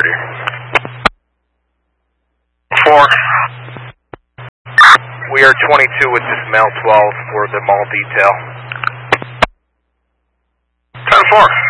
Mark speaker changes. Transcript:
Speaker 1: 30.
Speaker 2: 4.
Speaker 3: We are 22 with this male 12 for the mall detail.
Speaker 2: 10-4.